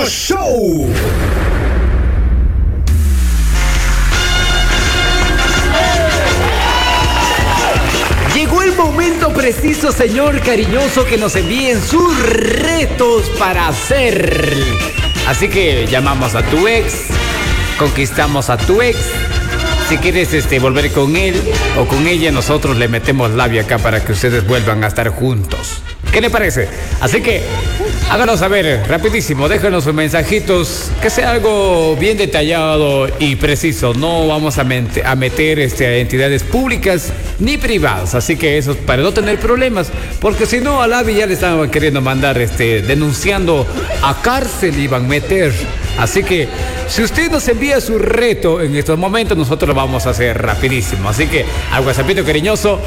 Show. Llegó el momento preciso, señor cariñoso, que nos envíen sus retos para hacer. Así que llamamos a tu ex, conquistamos a tu ex. Si quieres volver con él o con ella, nosotros le metemos labia acá para que ustedes vuelvan a estar juntos. ¿Qué le parece? Así que háganos saber rapidísimo, déjanos sus mensajitos, que sea algo bien detallado y preciso. No vamos a meter a entidades públicas ni privadas, así que eso es para no tener problemas, porque si no a Lavi ya le estaban queriendo mandar denunciando a cárcel, iban a meter. Así que si usted nos envía su reto en estos momentos, nosotros lo vamos a hacer rapidísimo. Así que al WhatsAppito cariñoso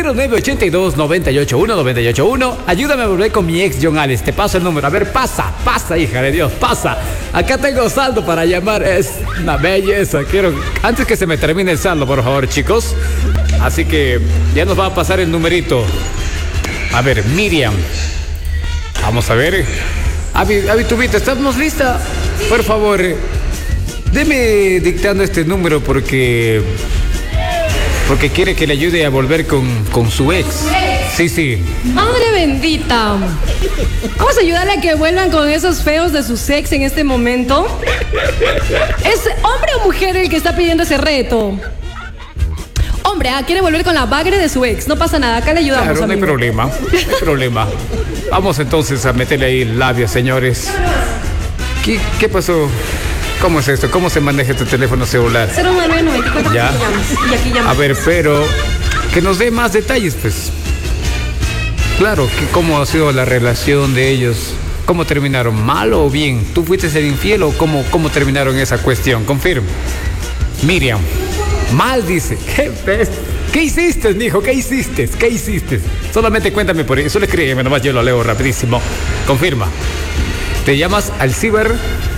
0982-981-981. Ayúdame a volver con mi ex John Alex. Te paso el número. A ver, pasa, hija de Dios, pasa. Acá tengo saldo para llamar. Es una belleza. Antes que se me termine el saldo, por favor, chicos. Así que ya nos va a pasar el numerito. A ver, Miriam. Vamos a ver. Abitubita, ¿estamos lista? Por favor, deme dictando este número porque quiere que le ayude a volver con su ex. Sí. Madre bendita. Vamos a ayudarle a que vuelvan con esos feos de sus ex en este momento. ¿Es hombre o mujer el que está pidiendo ese reto? Hombre, quiere volver con la bagre de su ex. No pasa nada, acá le ayudamos. Claro, no hay problema. Vamos entonces a meterle ahí labia, señores. ¿Qué pasó? ¿Cómo es esto? ¿Cómo se maneja este teléfono celular? 0994 ya. Y aquí llamas. A ver, pero que nos dé más detalles, pues. Claro, ¿cómo ha sido la relación de ellos? ¿Cómo terminaron? ¿Mal o bien? ¿Tú fuiste el infiel o cómo terminaron esa cuestión? Confirma. Miriam. Mal, dice. ¿Qué hiciste, mijo? ¿Qué hiciste? Solamente cuéntame por eso. Solo escríbeme, nomás yo lo leo rapidísimo. Confirma. ¿Te llamas al ciber?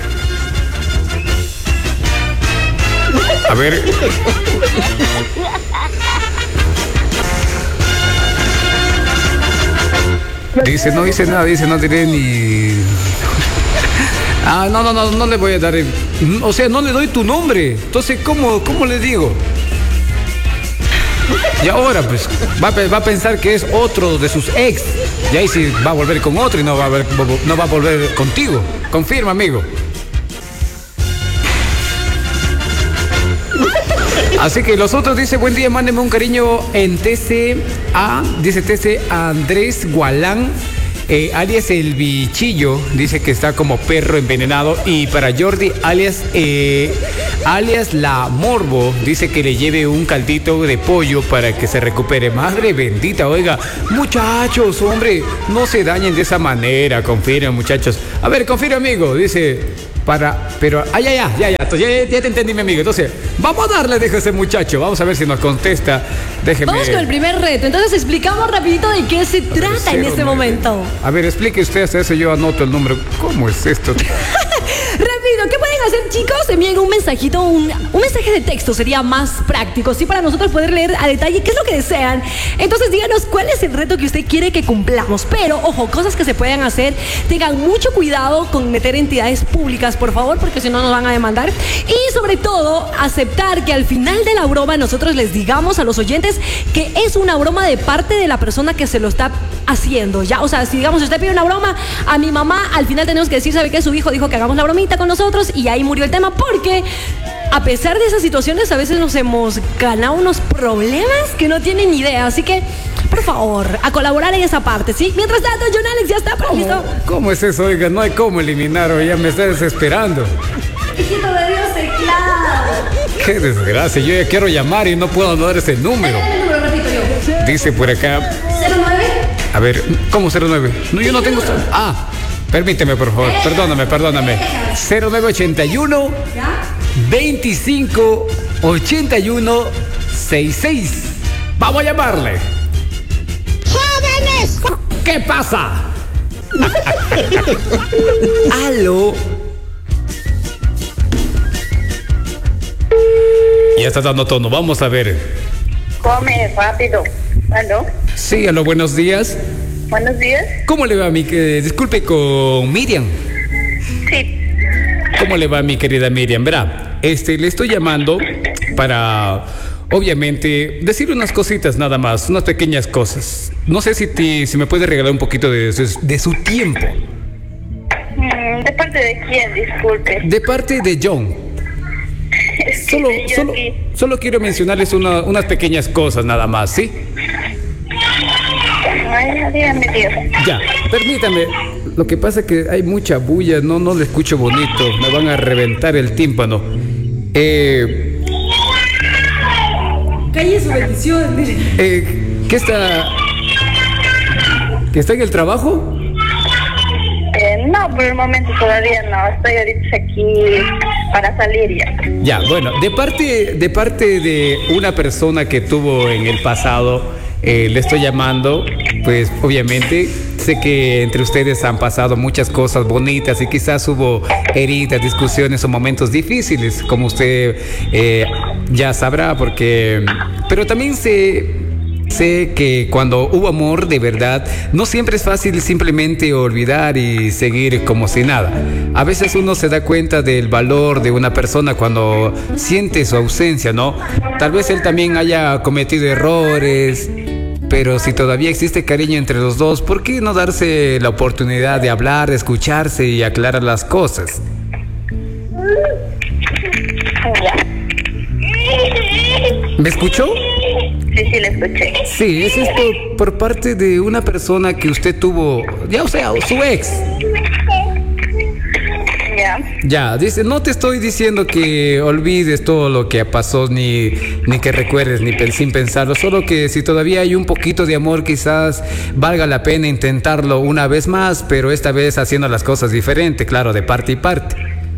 A ver. Dice, no dice nada, no diré ni... No le voy a dar... O sea, no le doy tu nombre. Entonces, ¿cómo le digo? Y ahora, pues, va a pensar que es otro de sus ex. Y ahí sí va a volver con otro y no va a volver contigo. Confirma, amigo. Así que los otros dice, buen día, mándenme un cariño en TC Andrés Gualán, alias el bichillo, dice que está como perro envenenado. Y para Jordi, alias la morbo, dice que le lleve un caldito de pollo para que se recupere. Madre bendita, oiga, muchachos, hombre, no se dañen de esa manera, confirmen, muchachos. A ver, confirma, amigo, dice... Pero, ya te entendí, mi amigo. Entonces, vamos a darle, dejo a ese muchacho. Vamos a ver si nos contesta. Déjeme. Vamos con el primer reto. Entonces, explicamos rapidito de qué se trata en este momento. A ver, explique usted, hasta eso yo anoto el número. ¿Cómo es esto? Rápido, ¿qué pueden hacer, chicos? Envíen un mensajito, un mensaje de texto, sería más práctico, ¿sí? Para nosotros poder leer a detalle qué es lo que desean. Entonces díganos cuál es el reto que usted quiere que cumplamos. Pero, ojo, cosas que se pueden hacer. Tengan mucho cuidado con meter entidades públicas, por favor, porque si no nos van a demandar. Y sobre todo, aceptar que al final de la broma nosotros les digamos a los oyentes que es una broma de parte de la persona que se lo está haciendo, ¿ya? O sea, si digamos, usted pide una broma a mi mamá, al final tenemos que decir, ¿sabe qué? Su hijo dijo que hagamos la bromita con nosotros y ahí murió el tema, porque a pesar de esas situaciones a veces nos hemos ganado unos problemas que no tienen ni idea, así que por favor, a colaborar en esa parte, ¿sí? Mientras tanto, John Alex ya está listo. ¿Cómo es eso? Oiga, no hay cómo eliminarlo, ya me está desesperando. Hijito de Dios, teclado. Qué desgracia, yo ya quiero llamar y no puedo dar ese número. El número, repito yo. Dice por acá. 09. A ver, ¿cómo 09? No, yo no tengo... permíteme, por favor, perdóname. 0981 25 81 66. Vamos a llamarle. ¡Jóvenes! ¿Qué pasa? Aló. Ya está dando tono, vamos a ver. Come rápido. ¿Aló? Sí, aló, buenos días. Buenos días. ¿Cómo le va, disculpe, con Miriam? Sí. ¿Cómo le va, mi querida Miriam? Verá, le estoy llamando para, obviamente, decir unas cositas nada más, unas pequeñas cosas. No sé si me puede regalar un poquito de su tiempo. ¿De parte de quién? Disculpe. De parte de John. Es que Solo quiero mencionarles unas pequeñas cosas nada más, ¿sí? Ay, dígame, Dios. Ya, permítame. Lo que pasa es que hay mucha bulla, no le escucho bonito. Me van a reventar el tímpano. Calle su bendición. ¿Qué está? ¿Que está en el trabajo? No, por el momento todavía no. Estoy ahorita aquí para salir ya. Ya, bueno, de parte de una persona que tuvo en el pasado, le estoy llamando, pues obviamente sé que entre ustedes han pasado muchas cosas bonitas y quizás hubo heridas, discusiones o momentos difíciles, como usted ya sabrá, pero también sé que cuando hubo amor de verdad, no siempre es fácil simplemente olvidar y seguir como si nada. A veces uno se da cuenta del valor de una persona cuando siente su ausencia, ¿no? Tal vez él también haya cometido errores, pero si todavía existe cariño entre los dos, ¿por qué no darse la oportunidad de hablar, de escucharse y aclarar las cosas? Ya. ¿Me escuchó? Sí, le escuché. Sí, es esto por parte de una persona que usted tuvo, ya, o sea, su ex. Ya. Ya, dice, no te estoy diciendo que olvides todo lo que pasó, ni que recuerdes, sin pensarlo, solo que si todavía hay un poquito de amor, quizás valga la pena intentarlo una vez más, pero esta vez haciendo las cosas diferente, claro, de parte y parte.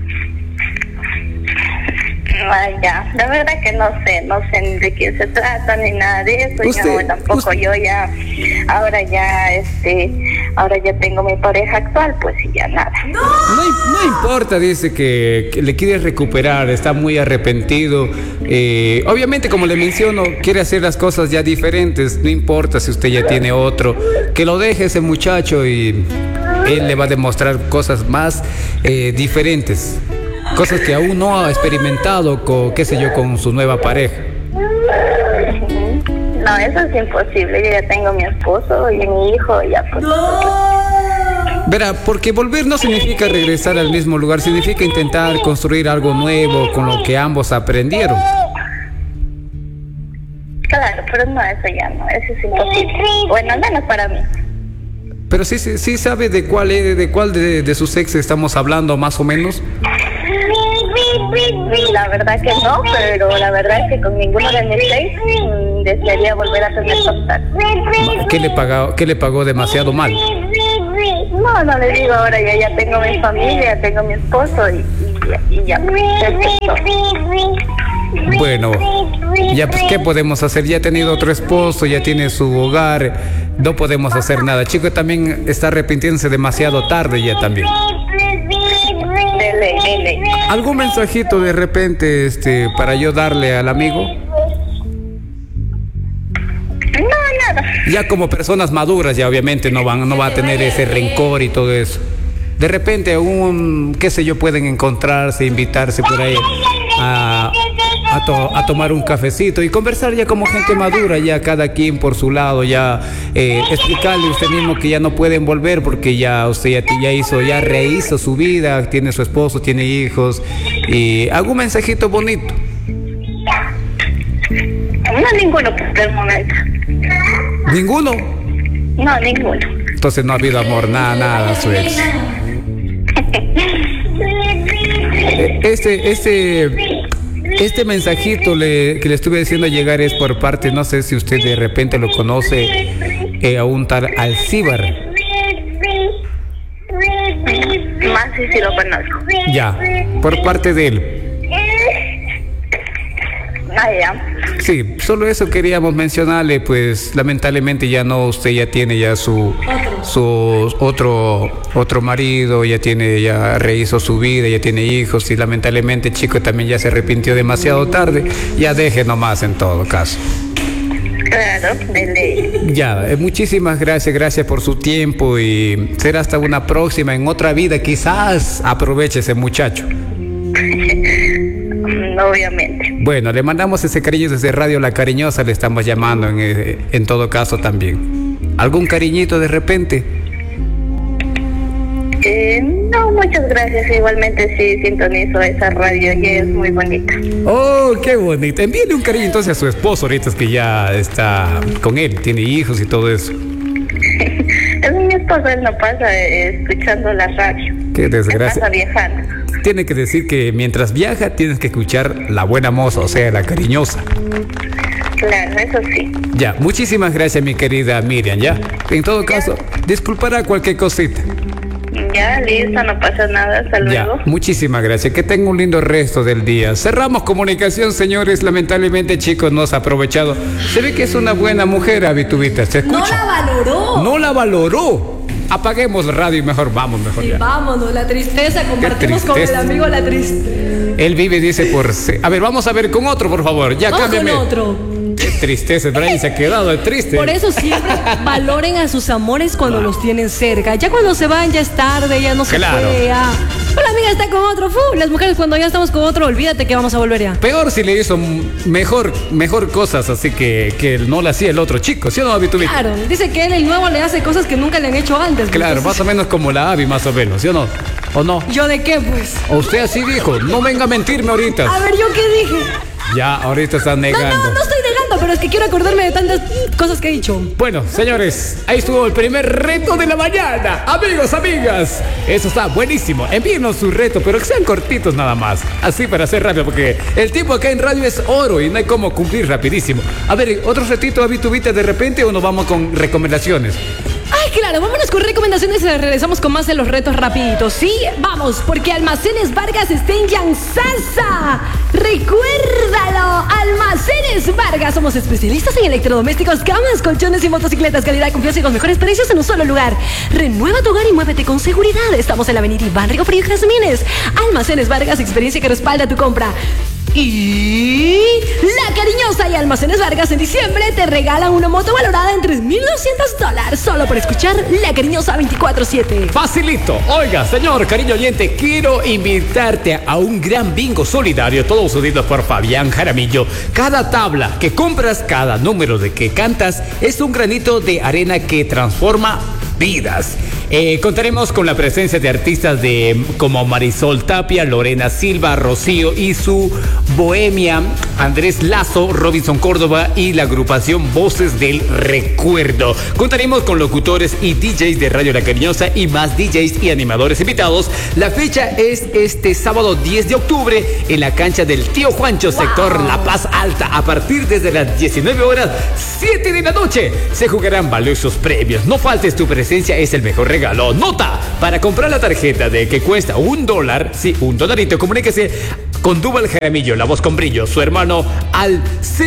Ay, ya. La verdad que no sé ni de qué se trata ni nada de eso. Yo ya, ahora ya tengo mi pareja actual, pues y ya nada. No importa, dice que le quiere recuperar, está muy arrepentido. Obviamente, como le menciono, quiere hacer las cosas ya diferentes. No importa si usted ya tiene otro, que lo deje ese muchacho y él le va a demostrar cosas más diferentes. Cosas que aún no ha experimentado con su nueva pareja. No, eso es imposible. Yo ya tengo mi esposo y mi hijo, ya pues. Verá, porque volver no significa regresar al mismo lugar, significa intentar construir algo nuevo con lo que ambos aprendieron. Claro, pero no, eso ya no, eso es imposible. Bueno, al menos para mí. Pero sí sabe de cuál de sus ex estamos hablando, más o menos. La verdad que no, pero la verdad es que con ninguno de mis ex desearía volver a tener contacto. ¿Qué le pagó demasiado mal? No le digo, ahora ya tengo mi familia, tengo mi esposo y ya. Bueno, ya pues, ¿qué podemos hacer? Ya ha tenido otro esposo, ya tiene su hogar, no podemos hacer nada. Chico también está arrepintiéndose demasiado tarde ya también. Dele. ¿Algún mensajito de repente para yo darle al amigo? No, nada. Ya como personas maduras ya obviamente no va a tener ese rencor y todo eso. De repente qué sé yo, pueden encontrarse, invitarse por ahí a tomar un cafecito y conversar ya como gente madura, ya cada quien por su lado, ya explicarle a usted mismo que ya no pueden volver porque ya usted ya rehizo su vida, tiene su esposo, tiene hijos, y algún mensajito bonito. No, ninguno por el momento. ¿Ninguno? No, ninguno. Entonces no ha habido amor, nada, su ex. Este mensajito que le estuve diciendo llegar es por parte, no sé si usted de repente lo conoce, a un tal Alcíbar. Más si lo conozco. Ya, por parte de él. Ah, ya. Sí, solo eso queríamos mencionarle, pues lamentablemente ya no, usted ya tiene ya su otro marido, ya rehizo su vida, ya tiene hijos y lamentablemente el chico también ya se arrepintió demasiado tarde, ya deje nomás en todo caso. Claro, dele. Ya, muchísimas gracias por su tiempo y será hasta una próxima, en otra vida quizás aproveche ese muchacho. escuchando, obviamente. Bueno, le mandamos ese cariño desde Radio La Cariñosa, le estamos llamando en todo caso también. ¿Algún cariñito de repente? No, muchas gracias. Igualmente sí sintonizo esa radio y es muy bonita. Oh, qué bonito. Envíele un cariño entonces a su esposo ahorita, es que ya está con él, tiene hijos y todo eso. Es mi esposo, él no pasa escuchando la radio. Qué desgracia. Pasa viajando. Tiene que decir que mientras viaja tienes que escuchar la buena moza, o sea, la cariñosa. Claro, eso sí. Ya, muchísimas gracias, mi querida Miriam, ya. En todo caso, disculpará cualquier cosita. Ya, listo, no pasa nada, hasta luego. Ya, muchísimas gracias, que tenga un lindo resto del día. Cerramos comunicación, señores, lamentablemente, chicos, no se ha aprovechado. Se ve que es una buena mujer, Abitubita, ¿se escucha? No la valoró. No la valoró. Apaguemos la radio y mejor vamos, mejor Sí, ya. vámonos, la tristeza, compartimos con tristeza. el amigo la tristeza. Él vive, dice, por... A ver, vamos a ver con otro, por favor. Ya, Vamos cámbiame. con otro. Qué tristeza, Brian se ha quedado triste. Por eso siempre valoren a sus amores cuando los tienen cerca. Ya cuando se van ya es tarde, ya no se Claro. puede. Ya. Pero la amiga está con otro. Las mujeres cuando ya estamos con otro, olvídate que vamos a volver ya. Peor si le hizo mejor cosas, así que no le hacía el otro chico, ¿sí o no, Abitubita? Claro, dice que él, el nuevo, le hace cosas que nunca le han hecho antes. Claro, Entonces, más o menos como la Abby, más o menos, ¿sí o no? ¿O no? ¿yo de qué, pues? ¿O usted así dijo? No venga a mentirme ahorita. A ver, ¿yo qué dije? Ya, ahorita está negando. No estoy negando, pero es que quiero acordarme de tantas cosas que he dicho. Bueno, señores, ahí estuvo el primer reto de la mañana. Amigos, amigas, eso está buenísimo. Envíenos su reto, pero que sean cortitos nada más. Así para hacer rápido, porque el tiempo acá en radio es oro y no hay cómo cumplir rapidísimo. A ver, ¿otro retito, Abitubita, de repente o nos vamos con recomendaciones? Ay, claro, vámonos con recomendaciones y regresamos con más de los retos rapiditos. Sí, vamos, porque Almacenes Vargas está en Yansasa. Recuérdalo, Almacenes Vargas. Somos especialistas en electrodomésticos, camas, colchones y motocicletas. Calidad, confianza y los mejores precios en un solo lugar. Renueva tu hogar y muévete con seguridad. Estamos en la avenida Iván Rigo Frío Jazmines. Almacenes Vargas, experiencia que respalda tu compra. Y La Cariñosa y Almacenes Vargas en diciembre te regalan una moto valorada en $3,200 solo por escuchar La Cariñosa 24/7. Facilito. Oiga, señor cariño oyente, quiero invitarte a un gran bingo solidario, todo subido por Fabián Jaramillo. Cada tabla que compras, cada número de que cantas, es un granito de arena que transforma vidas. Contaremos con la presencia de artistas como Marisol Tapia, Lorena Silva, Rocío Isu, Bohemia, Andrés Lazo, Robinson Córdoba y la agrupación Voces del Recuerdo. Contaremos con locutores y DJs de Radio La Cariñosa y más DJs y animadores invitados. La fecha es este sábado 10 de octubre en la cancha del Tío Juancho, sector La Paz Alta. A partir desde las 19 horas, 7 de la noche, se jugarán valiosos premios. No faltes, tu presencia es el mejor regalo. Nota, para comprar la tarjeta de que cuesta $1, sí, $1, comuníquese con Duval Jaramillo, la voz con brillo, su hermano, al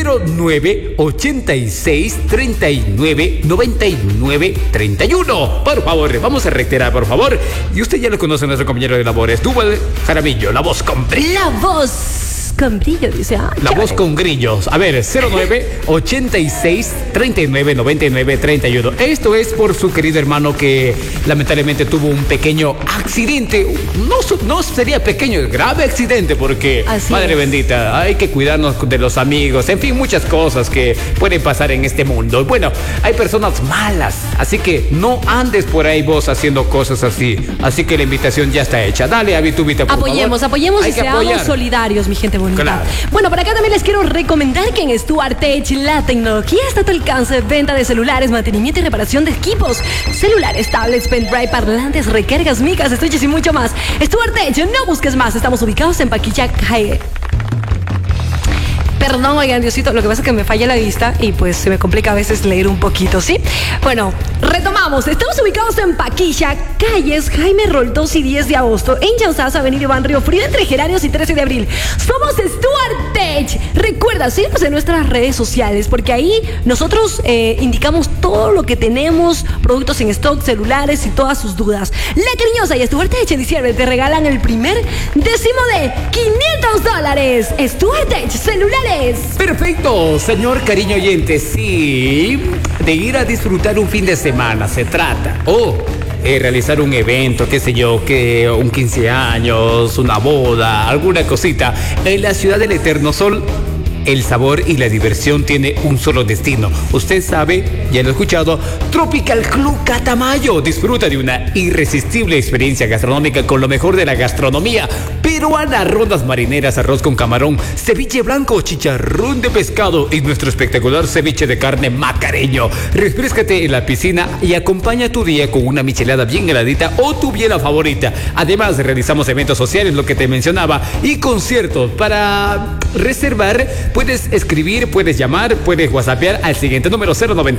0986 39 99 31. Por favor, vamos a reiterar, por favor. Y usted ya lo conoce, nuestro compañero de labores, Duval Jaramillo, la voz con brillo. La voz con brillo, dice. La voz con grillos. A ver, 0986 39 99 31. Esto es por su querido hermano que lamentablemente tuvo un pequeño accidente. No sería pequeño, es grave accidente, porque así madre es. bendita, hay que cuidarnos de los amigos. En fin, muchas cosas que pueden pasar en este mundo. Bueno, hay personas malas, así que no andes por ahí vos haciendo cosas así. Así que la invitación ya está hecha. Dale, Abitubita, por Apoyemos favor. y Hay que seamos apoyar. solidarios, mi gente bonita. Claro. Bueno, por acá también les quiero recomendar que en Stuart Tech la tecnología está a tu alcance. Venta de celulares, mantenimiento y reparación de equipos, celulares, tablets, pendrive, parlantes, recargas, micas, estuches y mucho más. Stuart Tech, no busques más. Estamos ubicados en Paquilla Calle. Perdón, oigan, Diosito, lo que pasa es que me falla la vista y pues se me complica a veces leer un poquito, ¿sí? Bueno, retomamos. Estamos ubicados en Paquilla, calles Jaime Roldos y 10 de agosto, en Yansasa, avenida Iván Río Frío, entre Gerarios y 13 de abril. Somos Stuart Tech. Recuerda, síguenos en nuestras redes sociales, porque ahí nosotros indicamos todo lo que tenemos, productos en stock, celulares y todas sus dudas. La Cariñosa y Stuart Tech en diciembre te regalan el primer décimo de $500. Stuart Tech, celulares. Perfecto, señor cariño oyente, sí, de ir a disfrutar un fin de semana se trata. realizar un evento, qué sé yo, que un 15 años, una boda, alguna cosita, en la ciudad del Eterno Sol, el sabor y la diversión tiene un solo destino. Usted sabe, ya lo he escuchado, Tropical Club Catamayo. Disfruta de una irresistible experiencia gastronómica con lo mejor de la gastronomía peruana. Rondas marineras, arroz con camarón, ceviche blanco, chicharrón de pescado y nuestro espectacular ceviche de carne macareño. Refréscate en la piscina y acompaña tu día con una michelada bien heladita o tu biela favorita. Además, realizamos eventos sociales, lo que te mencionaba, y conciertos. Para reservar, puedes escribir, puedes llamar, puedes whatsappear al siguiente número: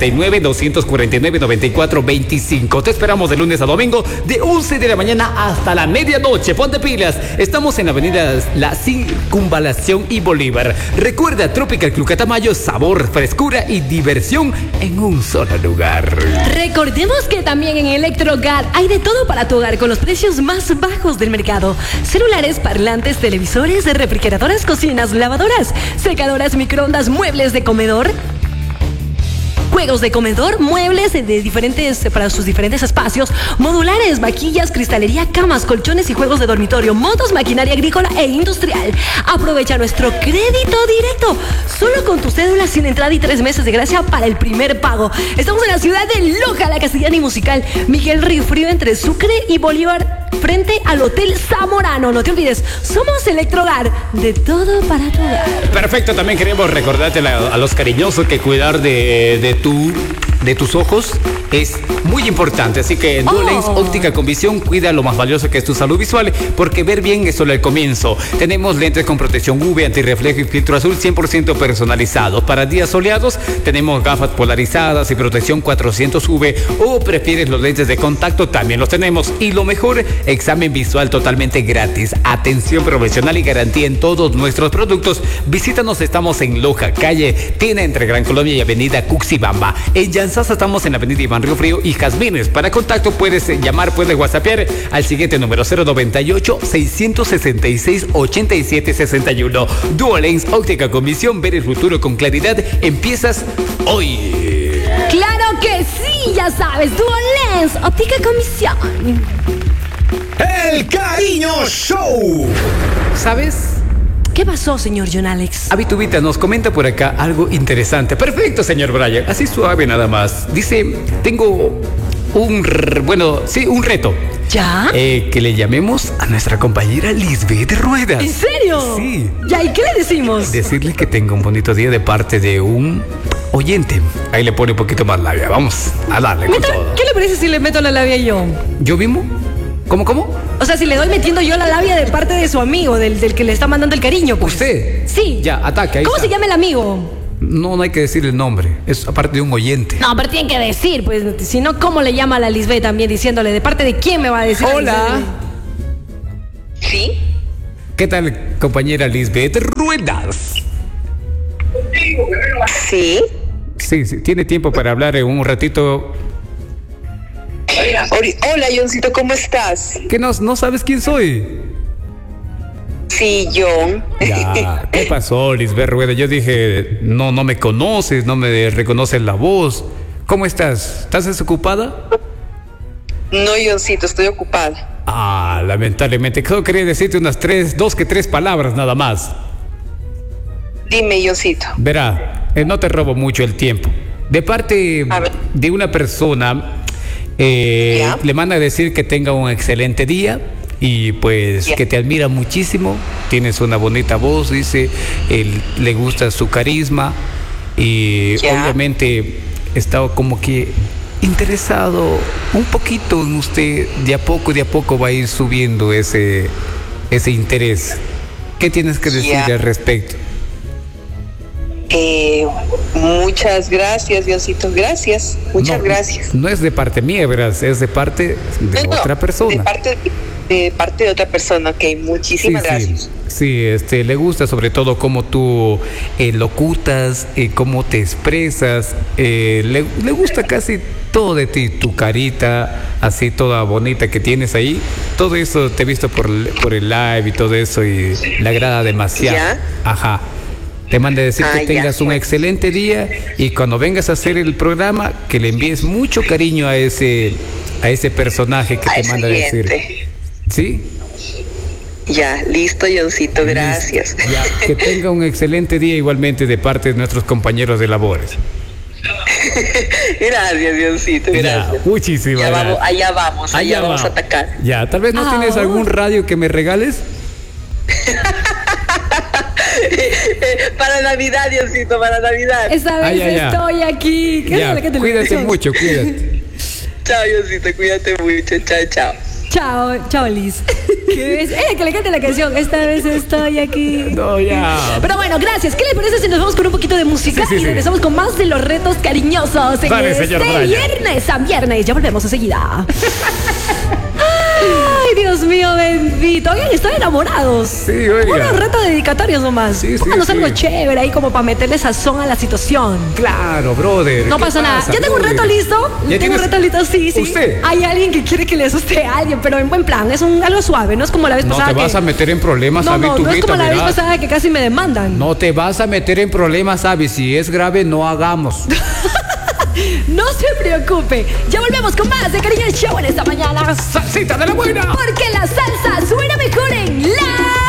099-249-9425. Te esperamos de lunes a domingo de 11 de la mañana hasta la medianoche. Ponte pilas. Estamos en la avenida La Circunvalación y Bolívar. Recuerda, Tropical Club Catamayo, sabor, frescura y diversión en un solo lugar. Recordemos que también en Electrogar hay de todo para tu hogar con los precios más bajos del mercado. Celulares, parlantes, televisores, refrigeradoras, cocinas, lavadoras, secadoras, microondas, muebles de comedor, juegos de comedor, muebles para sus diferentes espacios, modulares, vaquillas, cristalería, camas, colchones y juegos de dormitorio, motos, maquinaria agrícola e industrial. Aprovecha nuestro crédito directo, solo con tu cédula, sin entrada y 3 meses de gracia para el primer pago. Estamos en la ciudad de Loja, La Castellana y Musical, Miguel Río Frío, entre Sucre y Bolívar, frente al Hotel Zamorano. No te olvides, somos Electrogar, de todo para tu hogar. Perfecto, también queremos recordarte a los cariñosos que cuidar de tus ojos es muy importante, así que Duolens Óptica con Visión cuida lo más valioso que es tu salud visual, porque ver bien es solo el comienzo. Tenemos lentes con protección UV, antirreflejo y filtro azul 100% personalizados. Para días soleados tenemos gafas polarizadas y protección 400 UV, o prefieres los lentes de contacto, también los tenemos. Y lo mejor, examen visual totalmente gratis, atención profesional y garantía en todos nuestros productos. Visítanos, estamos en Loja, calle Tiene entre Gran Colombia y avenida Cuxibamba. En Llanzasa estamos en la avenida Iván Río Frío y Jazmines. Para contacto puedes llamar, puedes whatsappear al siguiente número: 098-666-8761. Duolens Óptica con Visión, ver el futuro con claridad. Empiezas hoy. ¡Claro que sí! Ya sabes, Duolens Óptica con Visión. El Cariño Show. ¿Sabes? ¿Qué pasó, señor John Alex? Habitubita nos comenta por acá algo interesante. Perfecto, señor Brian. Así suave nada más. Dice, tengo un reto. ¿Ya? Que le llamemos a nuestra compañera Lisbeth Ruedas. ¿En serio? Sí. ¿Ya? ¿Y qué le decimos? Decirle que tenga un bonito día de parte de un oyente. Ahí le pone un poquito más labia. Vamos a darle con todo. ¿Qué le parece si le meto la labia yo? ¿Yo mismo? ¿Cómo? O sea, si le doy metiendo yo la labia de parte de su amigo, del que le está mandando el cariño, pues. ¿Usted? Sí. Ya, ataque. Ahí ¿Cómo está. se llama el amigo? No hay que decir el nombre. Es aparte de un oyente. No, pero tienen que decir, pues. Si no, ¿cómo le llama a la Lisbeth también diciéndole? ¿De parte de quién me va a decir? Hola. ¿Sí? ¿Qué tal, compañera Lisbeth Ruedas? Sí. Sí, tiene tiempo para hablar en un ratito. Hola, Johncito, ¿cómo estás? ¿Qué no sabes quién soy? Sí, John. Ya, ¿qué pasó, Lisbeth Rueda? Yo dije, no me conoces, no me reconoces la voz. ¿Cómo estás? ¿Estás desocupada? No, Johncito, estoy ocupada. Lamentablemente. Solo quería decirte unas 3 palabras nada más. Dime, Johncito. Verá, no te robo mucho el tiempo. De parte de una persona, le manda a decir que tenga un excelente día. Y pues que te admira muchísimo, tienes una bonita voz, dice, le gusta su carisma y obviamente está como que interesado un poquito en usted. De a poco va a ir subiendo ese interés. ¿Qué tienes que decir al respecto? Muchas gracias, Diosito, gracias, muchas gracias. No es de parte mía, verás, es de parte de otra persona. De parte de otra persona, ok, muchísimas gracias. Sí, le gusta sobre todo cómo tú locutas, cómo te expresas, le gusta casi todo de ti, tu carita así toda bonita que tienes ahí, todo eso te he visto por el live y todo eso y le agrada demasiado. ¿Ya? Ajá. Te manda a decir que tengas un excelente día y cuando vengas a hacer el programa que le envíes mucho cariño a ese a ese personaje que te manda a decir. Siguiente. ¿Sí? Ya, listo, Johncito, gracias. Ya, que tenga un excelente día igualmente de parte de nuestros compañeros de labores. Gracias, Johncito, gracias. Muchísimas Ya gracias. allá vamos a atacar. Ya, tal vez no tienes algún radio que me regales. Para Navidad, Diosito, para Navidad. Esta vez estoy aquí. Ya, cuídate mucho, cuídate. Chao, Diosito, cuídate mucho. Chao, chao. Chao, Liz. ¿Qué es? Que le cante la canción. Esta vez estoy aquí. No, ya. Pero bueno, gracias. ¿Qué les parece si nos vamos con un poquito de música? Sí, y regresamos con más de los retos cariñosos en Dale, señor Brian. viernes a viernes. Ya volvemos enseguida. Ay, Dios mío, bendito. Oigan, están enamorados. Sí, oiga. Unos retos dedicatorios nomás. Sí, Pónganos algo sí. chévere ahí como para meterle sazón a la situación. Claro, brother. No ¿qué pasa nada. ¿Ya tengo un brother? reto listo? ¿Ya Tengo un tienes? reto listo, sí. ¿Usted? Hay alguien que quiere que le asuste a alguien, pero en buen plan. Es algo suave, no es como la vez No pasada te vas que... a meter en problemas, No, Abby, no tu es grita, como la vez verás. pasada que casi me demandan. No te vas a meter en problemas, Abby. Si es grave, no hagamos. No se preocupe. Ya volvemos con más de Cariño el Show en esta mañana. ¡Salsita de la buena! Porque la salsa suena mejor en la...